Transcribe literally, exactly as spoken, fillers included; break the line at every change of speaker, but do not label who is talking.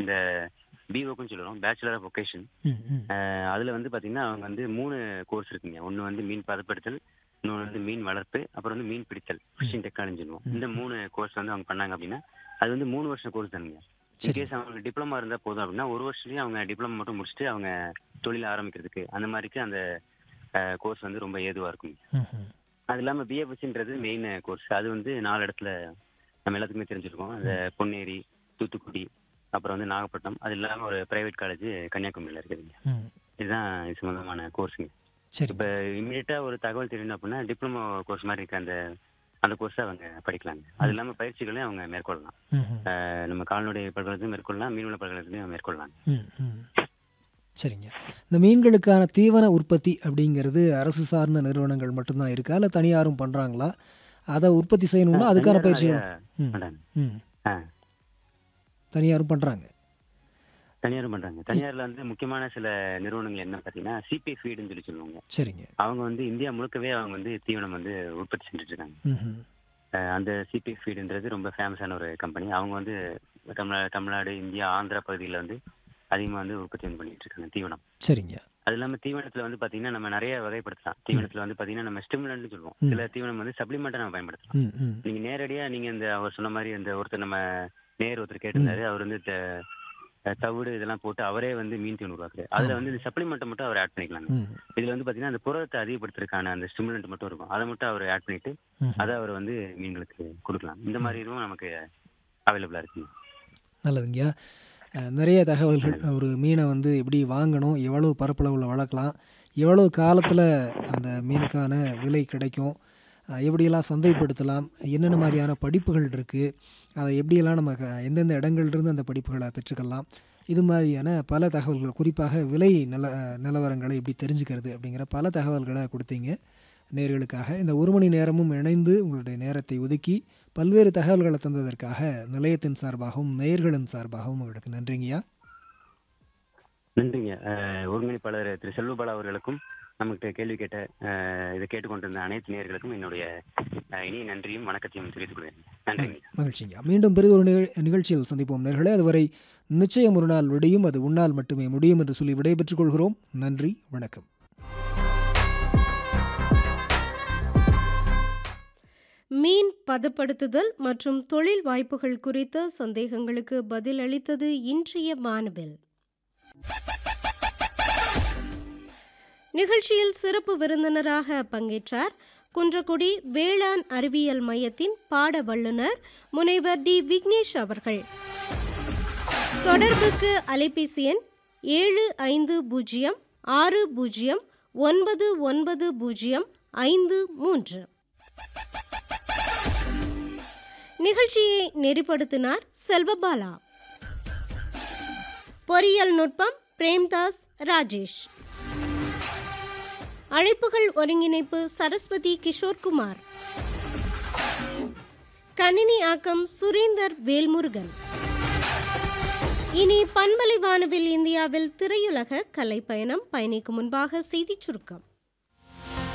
இந்த பிஓக்குன்னு சொல்லுவோம், bachelor of occasion. அதில் வந்து பார்த்தீங்கன்னா அவங்க வந்து மூணு கோர்ஸ் இருக்குங்க. ஒன்று வந்து மீன் பதப்படுத்தல், இன்னொன்று வந்து மீன் வளர்ப்பு, அப்புறம் வந்து மீன் பிடித்தல், ஃபிஷிங் டெக்னாலஜி சொல்லுவோம். இந்த மூணு கோர்ஸ் வந்து அவங்க பண்ணாங்க அப்படின்னா அது வந்து மூணு வருஷம் கோர்ஸ் தானுங்க. இன்கேஸ் அவங்களுக்கு டிப்ளமா இருந்தால் போதும் அப்படின்னா ஒரு வருஷத்துலேயும் அவங்க டிப்ளமா மட்டும் முடிச்சுட்டு அவங்க தொழில் ஆரம்பிக்கிறதுக்கு அந்த மாதிரிக்கு அந்த கோர்ஸ் வந்து ரொம்ப ஏதுவாக இருக்கும். அது இல்லாமல் பிஎஃப்எஸ்சின்றது மெயின் கோர்ஸ். அது வந்து நாலு இடத்துல நம்ம எல்லாத்துக்குமே தெரிஞ்சிருக்கோம். அந்த பொன்னேரி, தூத்துக்குடி, அப்புறம் வந்து நாகப்பட்டினம், அது இல்லாமல் ஒரு பிரைவேட் காலேஜ் கன்னியாகுமரியில் இருக்குதுங்க. இதுதான் இது சம்மந்தமான கோர்ஸுங்க. இப்போ இமீடியட்டாக ஒரு தகவல் தெரியணும் அப்படின்னா டிப்ளமோ கோர்ஸ் மாதிரி இருக்க அந்த அந்த கோர்ஸை அவங்க படிக்கலாங்க. அது இல்லாமல் பயிற்சிகளையும் அவங்க மேற்கொள்ளலாம். நம்ம கால்நடை பல்கலைக்கழகத்தையும் மேற்கொள்ளலாம், மீன்வள பல்கலைக்கழகத்தையும் மேற்கொள்ளலாம்.
சரிங்க. இந்த மீன்களுக்கான தீவன உற்பத்தி அப்படிங்கிறது அரசு சார்ந்த நிறுவனங்கள் மட்டும்தான் இருக்கா, இல்லை தனியாரும் பண்ணுறாங்களா? அதை உற்பத்தி செய்யணும்னா அதுக்கான பயிற்சிகள் தனியாரும் பண்ணுறாங்க.
தனியாரும் பண்றாங்க. தனியார்ல வந்து முக்கியமான சில நிறுவனங்கள் என்ன பார்த்தீங்கன்னா சிபி ஃபீடுன்னு சொல்லி சொல்லுவாங்க.
சரிங்க.
அவங்க வந்து இந்தியா முழுக்கவே அவங்க வந்து தீவனம் வந்து உற்பத்தி செஞ்சுட்டு இருக்காங்க. அந்த சிபி ஃபீடுன்றது ரொம்ப ஃபேமஸான ஒரு கம்பெனி. அவங்க வந்து தமிழ்நாடு தமிழ்நாடு இந்தியா ஆந்திரா பகுதியில் வந்து அதிகமாக வந்து உற்பத்தி வந்து பண்ணிட்டு இருக்காங்க தீவனம்.
சரிங்க.
அது இல்லாமல் தீவனத்தில் வந்து பார்த்தீங்கன்னா நம்ம நிறைய வகைப்படுத்தலாம். தீவனத்தில் வந்து பார்த்தீங்கன்னா நம்ம ஸ்டிமுலன்ட்னு சொல்லுவோம். சில தீவனம் வந்து சப்ளிமெண்ட்டாக நம்ம பயன்படுத்தலாம். நீங்கள் நேரடியாக நீங்கள் இந்த அவர் சொன்ன மாதிரி இந்த ஒருத்தர் நம்ம நேர் ஒருத்தர் கேட்டிருந்தாரு. அவர் வந்து தவிடு இதெல்லாம் போட்டு அவரே வந்து மீன் தீவனம் உருவாக்குறாரு. அதில் வந்து இந்த சப்ளிமெண்ட்டை மட்டும் அவர் ஆட் பண்ணிக்கலாங்க. இதில் வந்து பார்த்தீங்கன்னா அந்த புரதத்தை அதிகப்படுத்துறதுக்கான அந்த ஸ்டிமுலண்ட் மட்டும் இருக்கும். அதை மட்டும் அவர் ஆட் பண்ணிட்டு அதை அவர் வந்து மீன்களுக்கு கொடுக்கலாம். இந்த மாதிரி இதுவும் நமக்கு அவைலபிளாக இருக்குங்க.
நல்லதுங்கய்யா. நிறைய தகவல்கள், ஒரு மீனை வந்து எப்படி வாங்கணும், எவ்வளோ பரப்பளவில் வளர்க்கலாம், எவ்வளோ காலத்தில் அந்த மீனுக்கான விலை கிடைக்கும், எப்படியெல்லாம் சந்தைப்படுத்தலாம், என்னென்ன மாதிரியான படிப்புகள் இருக்குது, அதை எப்படியெல்லாம் நம்ம எந்தெந்த இடங்கள்லேருந்து அந்த படிப்புகளை பெற்றுக்கலாம், இது மாதிரியான பல தகவல்கள், குறிப்பாக விலை நில நிலவரங்களை எப்படி தெரிஞ்சுக்கிறது அப்படிங்கிற பல தகவல்களை கொடுத்தீங்க நேயர்களுக்காக. இந்த ஒரு மணி நேரமும் இணைந்து உங்களுடைய நேரத்தை ஒதுக்கி பல்வேறு தகவல்களை தந்ததற்காக நிலையத்தின் சார்பாகவும் நேயர்களின் சார்பாகவும் உங்களுக்கு நன்றிங்கய்யா.
நன்றிங்க. ஒருங்கிணைப்பாளர் திரு செல்வபாலா அவர்களுக்கும் நமக்கு கேள்வி கேட்ட இதை கேட்டுக்கொண்டிருந்த அனைத்து நேயர்களுக்கும் என்னுடைய இனிய நன்றியும் வணக்கத்தையும் தெரிவித்துக் கொள்கிறேன். நன்றி.
மகிழ்ச்சிங்க. மீண்டும் பெரிய ஒரு நிகழ்ச்சியில் சந்திப்போம் நேயர்களே. அதுவரை நிச்சயம் ஒரு நாள் விடையும் அது உன்னால் மட்டுமே முடியும் என்று சொல்லி விடைபெற்றுக் கொள்கிறோம். நன்றி, வணக்கம்.
மீன் பதப்படுத்துதல் மற்றும் தொழில் வாய்ப்புகள் குறித்த சந்தேகங்களுக்கு பதில் அளித்தது இன்றைய வானவில். நிகழ்ச்சியில் சிறப்பு விருந்தினராக பங்கேற்றார் குன்றக்குடி வேளாண் அறிவியல் மையத்தின் பாட வல்லுநர் முனைவர் டி விக்னேஷ் அவர்கள். தொடர்புக்கு அலைபேசி எண் ஏழு ஐந்து பூஜ்ஜியம் ஆறு பூஜ்ஜியம் ஒன்பது ஒன்பது பூஜ்ஜியம் ஐந்து மூன்று. நிகழ்ச்சியை நெறிப்படுத்தினார் செல்வபாலா. பொறியியல் நுட்பம் பிரேம்தாஸ் ராஜேஷ். அழைப்புகள் ஒருங்கிணைப்பு சரஸ்வதி கிஷோர்குமார். கணினி ஆக்கம் சுரேந்தர் வேல்முருகன். இனி பண்பலை வானவில் இந்தியாவில் திரையுலக கலை பயணம் பயணிக்கும் முன்பாக செய்திச் சுருக்கம்.